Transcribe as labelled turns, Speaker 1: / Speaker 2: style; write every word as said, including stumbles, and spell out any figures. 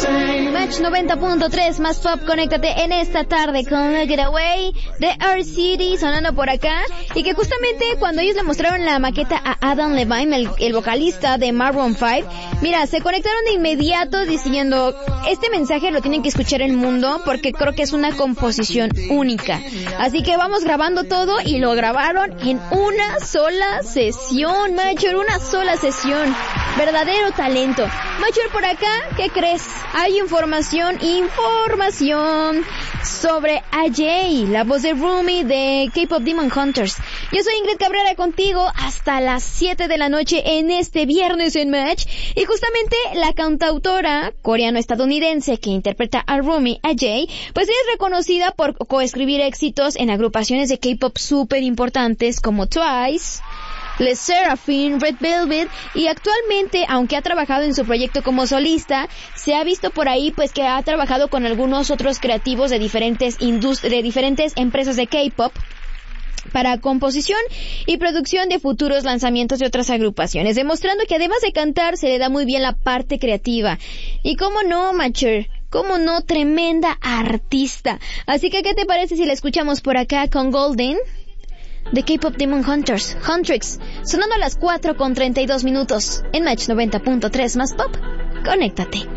Speaker 1: Match noventa punto tres más pop, conéctate en esta tarde con Look It Away de R-City sonando por acá. Y que justamente cuando ellos le mostraron la maqueta a Adam Levine, el, el vocalista de Maroon five, mira, se conectaron de inmediato diciendo, este mensaje lo tienen que escuchar el mundo porque creo que es una composición única. Así que vamos grabando todo y lo grabaron en una sola sesión, Machor, una sola sesión. Verdadero talento. Machor, por acá, ¿qué crees? Hay información, información sobre A J, la voz de Rumi de K-Pop Demon Hunters. Yo soy Ingrid Cabrera contigo hasta las siete de la noche en este viernes en Match. Y justamente la cantautora coreano-estadounidense que interpreta a Rumi, A J, pues ella es reconocida por coescribir éxitos en agrupaciones de K-Pop súper importantes como Twice, Les Seraphim, Red Velvet, y actualmente, aunque ha trabajado en su proyecto como solista, se ha visto por ahí pues que ha trabajado con algunos otros creativos de diferentes indust- de diferentes empresas de K-Pop para composición y producción de futuros lanzamientos de otras agrupaciones, demostrando que además de cantar se le da muy bien la parte creativa. Y cómo no, Macher, cómo no, tremenda artista. Así que, ¿qué te parece si la escuchamos por acá con Golden de K-Pop Demon Hunters, Huntrix, sonando a las cuatro con treinta y dos minutos en Match noventa punto tres más pop? Conéctate.